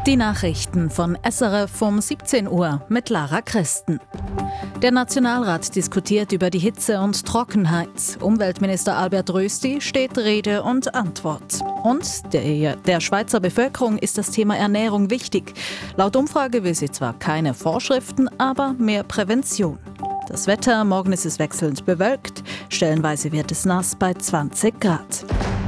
Die Nachrichten von SRF um 17 Uhr mit Lara Christen. Der Nationalrat diskutiert über die Hitze und Trockenheit. Umweltminister Albert Rösti steht Rede und Antwort. Und der Schweizer Bevölkerung ist das Thema Ernährung wichtig. Laut Umfrage will sie zwar keine Vorschriften, aber mehr Prävention. Das Wetter, morgen ist es wechselnd bewölkt, stellenweise wird es nass bei 20 Grad.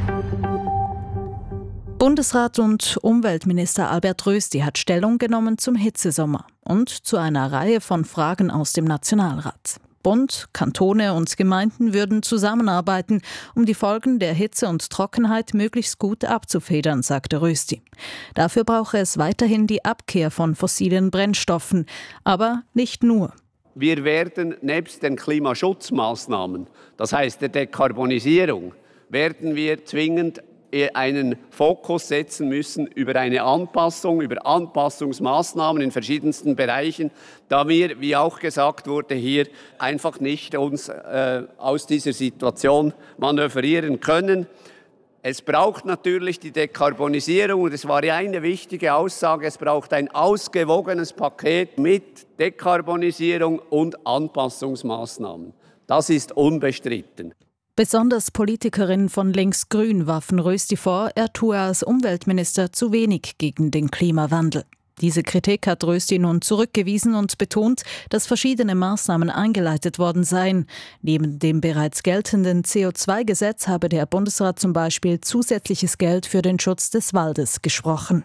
Bundesrat und Umweltminister Albert Rösti hat Stellung genommen zum Hitzesommer und zu einer Reihe von Fragen aus dem Nationalrat. Bund, Kantone und Gemeinden würden zusammenarbeiten, um die Folgen der Hitze und Trockenheit möglichst gut abzufedern, sagte Rösti. Dafür brauche es weiterhin die Abkehr von fossilen Brennstoffen, aber nicht nur. Wir werden nebst den Klimaschutzmaßnahmen, das heißt der Dekarbonisierung, werden wir zwingend einen Fokus setzen müssen über eine Anpassung, über Anpassungsmaßnahmen in verschiedensten Bereichen, da wir, wie auch gesagt wurde, hier einfach nicht uns aus dieser Situation manövrieren können. Es braucht natürlich die Dekarbonisierung und es war ja eine wichtige Aussage, es braucht ein ausgewogenes Paket mit Dekarbonisierung und Anpassungsmaßnahmen. Das ist unbestritten. Besonders Politikerinnen von Links-Grün warfen Rösti vor, er tue als Umweltminister zu wenig gegen den Klimawandel. Diese Kritik hat Rösti nun zurückgewiesen und betont, dass verschiedene Maßnahmen eingeleitet worden seien. Neben dem bereits geltenden CO2-Gesetz habe der Bundesrat zum Beispiel zusätzliches Geld für den Schutz des Waldes gesprochen.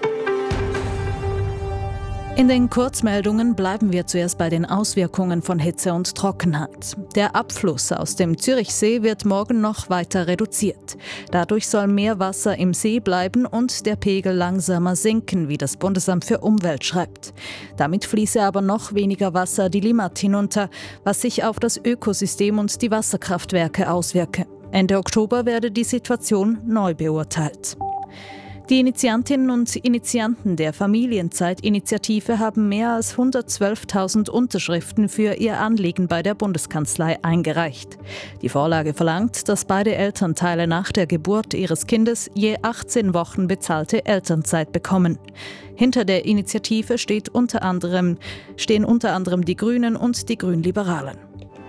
In den Kurzmeldungen bleiben wir zuerst bei den Auswirkungen von Hitze und Trockenheit. Der Abfluss aus dem Zürichsee wird morgen noch weiter reduziert. Dadurch soll mehr Wasser im See bleiben und der Pegel langsamer sinken, wie das Bundesamt für Umwelt schreibt. Damit fließe aber noch weniger Wasser die Limmat hinunter, was sich auf das Ökosystem und die Wasserkraftwerke auswirke. Ende Oktober werde die Situation neu beurteilt. Die Initiantinnen und Initianten der Familienzeit-Initiative haben mehr als 112.000 Unterschriften für ihr Anliegen bei der Bundeskanzlei eingereicht. Die Vorlage verlangt, dass beide Elternteile nach der Geburt ihres Kindes je 18 Wochen bezahlte Elternzeit bekommen. Hinter der Initiative stehen unter anderem die Grünen und die Grünliberalen.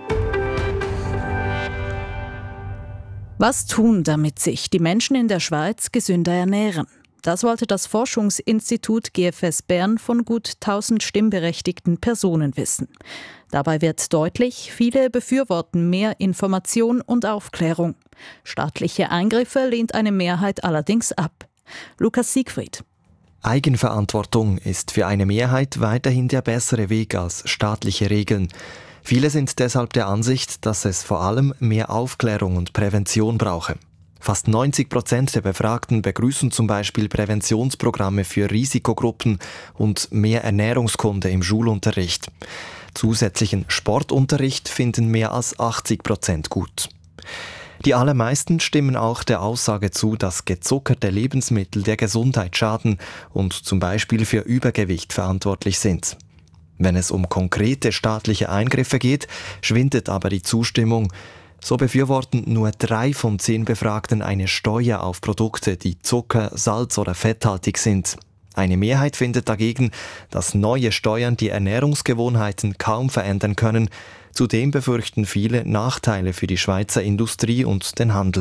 Was tun, damit sich die Menschen in der Schweiz gesünder ernähren? Das wollte das Forschungsinstitut GFS Bern von gut 1000 stimmberechtigten Personen wissen. Dabei wird deutlich, viele befürworten mehr Information und Aufklärung. Staatliche Eingriffe lehnt eine Mehrheit allerdings ab. Lukas Siegfried. Eigenverantwortung ist für eine Mehrheit weiterhin der bessere Weg als staatliche Regeln. Viele sind deshalb der Ansicht, dass es vor allem mehr Aufklärung und Prävention brauche. Fast 90% der Befragten begrüßen zum Beispiel Präventionsprogramme für Risikogruppen und mehr Ernährungskunde im Schulunterricht. Zusätzlichen Sportunterricht finden mehr als 80% gut. Die allermeisten stimmen auch der Aussage zu, dass gezuckerte Lebensmittel der Gesundheit schaden und zum Beispiel für Übergewicht verantwortlich sind. Wenn es um konkrete staatliche Eingriffe geht, schwindet aber die Zustimmung. So befürworten nur 3 von 10 Befragten eine Steuer auf Produkte, die Zucker-, Salz- oder fetthaltig sind. Eine Mehrheit findet dagegen, dass neue Steuern die Ernährungsgewohnheiten kaum verändern können. Zudem befürchten viele Nachteile für die Schweizer Industrie und den Handel.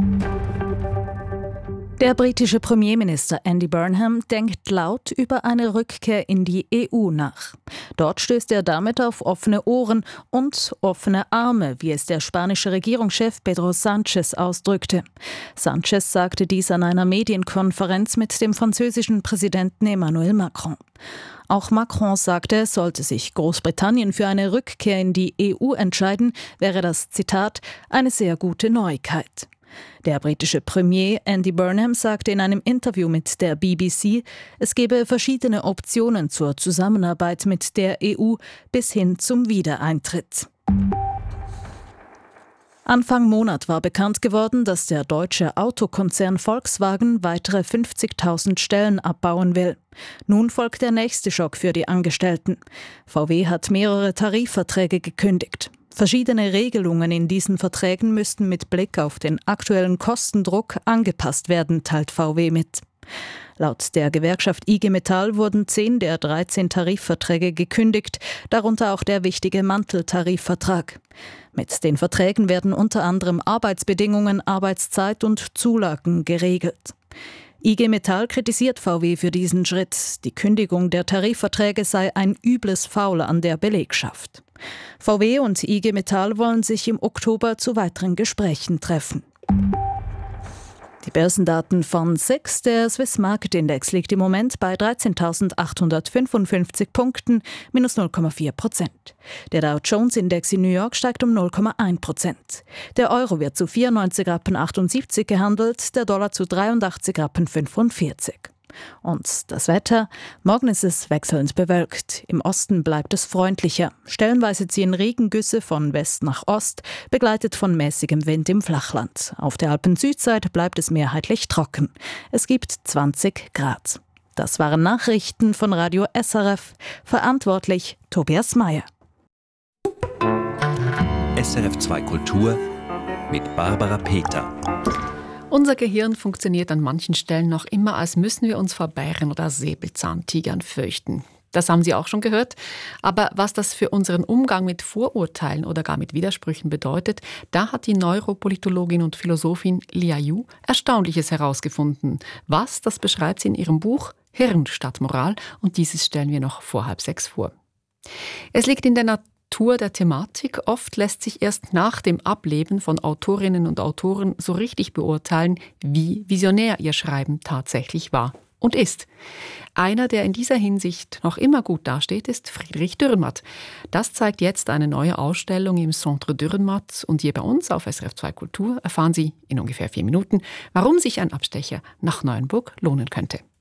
Der britische Premierminister Andy Burnham denkt laut über eine Rückkehr in die EU nach. Dort stößt er damit auf offene Ohren und offene Arme, wie es der spanische Regierungschef Pedro Sánchez ausdrückte. Sánchez sagte dies an einer Medienkonferenz mit dem französischen Präsidenten Emmanuel Macron. Auch Macron sagte, sollte sich Großbritannien für eine Rückkehr in die EU entscheiden, wäre das, Zitat, eine sehr gute Neuigkeit. Der britische Premier Andy Burnham sagte in einem Interview mit der BBC, es gebe verschiedene Optionen zur Zusammenarbeit mit der EU bis hin zum Wiedereintritt. Anfang Monat war bekannt geworden, dass der deutsche Autokonzern Volkswagen weitere 50.000 Stellen abbauen will. Nun folgt der nächste Schock für die Angestellten. VW hat mehrere Tarifverträge gekündigt. Verschiedene Regelungen in diesen Verträgen müssten mit Blick auf den aktuellen Kostendruck angepasst werden, teilt VW mit. Laut der Gewerkschaft IG Metall wurden 10 der 13 Tarifverträge gekündigt, darunter auch der wichtige Manteltarifvertrag. Mit den Verträgen werden unter anderem Arbeitsbedingungen, Arbeitszeit und Zulagen geregelt. IG Metall kritisiert VW für diesen Schritt. Die Kündigung der Tarifverträge sei ein übles Faul an der Belegschaft. VW und IG Metall wollen sich im Oktober zu weiteren Gesprächen treffen. Die Börsendaten von SIX, der Swiss Market Index, liegt im Moment bei 13.855 Punkten, minus 0,4%. Der Dow Jones Index in New York steigt um 0,1%. Der Euro wird zu 94,78 Rappen gehandelt, der Dollar zu 83,45 Rappen. Und das Wetter? Morgen ist es wechselnd bewölkt. Im Osten bleibt es freundlicher. Stellenweise ziehen Regengüsse von West nach Ost, begleitet von mäßigem Wind im Flachland. Auf der Alpen-Südseite bleibt es mehrheitlich trocken. Es gibt 20 Grad. Das waren Nachrichten von Radio SRF. Verantwortlich Tobias Meyer. SRF 2 Kultur mit Barbara Peter. Unser Gehirn funktioniert an manchen Stellen noch immer, als müssen wir uns vor Bären oder Säbelzahntigern fürchten. Das haben Sie auch schon gehört. Aber was das für unseren Umgang mit Vorurteilen oder gar mit Widersprüchen bedeutet, da hat die Neuropolitologin und Philosophin Lia Yu Erstaunliches herausgefunden. Was, das beschreibt sie in ihrem Buch Hirn statt Moral, und dieses stellen wir noch vor 5:30 vor. Es liegt in der Natur der Thematik. Oft lässt sich erst nach dem Ableben von Autorinnen und Autoren so richtig beurteilen, wie visionär ihr Schreiben tatsächlich war und ist. Einer, der in dieser Hinsicht noch immer gut dasteht, ist Friedrich Dürrenmatt. Das zeigt jetzt eine neue Ausstellung im Centre Dürrenmatt, und hier bei uns auf SRF 2 Kultur erfahren Sie in ungefähr 4 Minuten, warum sich ein Abstecher nach Neuenburg lohnen könnte.